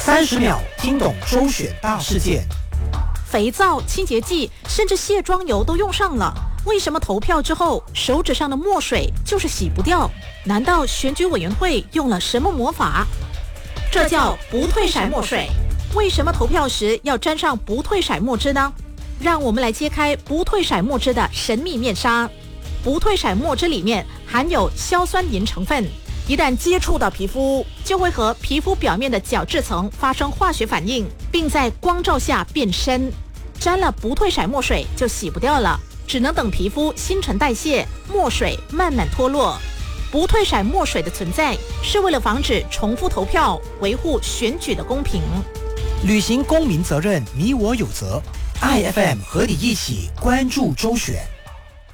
30秒听懂周选大事件。 肥皂、清洁剂，甚至卸妆油都用上了，为什么投票之后手指上的墨水就是洗不掉？难道选举委员会用了什么魔法？这叫不退色墨水。为什么投票时要沾上不退色墨汁呢？让我们来揭开不退色墨汁的神秘面纱。不退色墨汁里面含有硝酸银成分，一旦接触到皮肤，就会和皮肤表面的角质层发生化学反应，并在光照下变深。沾了不退色墨水就洗不掉了，只能等皮肤新陈代谢，墨水慢慢脱落。不退色墨水的存在是为了防止重复投票，维护选举的公平。 履行公民责任，你我有责。IFM 和你一起关注周选。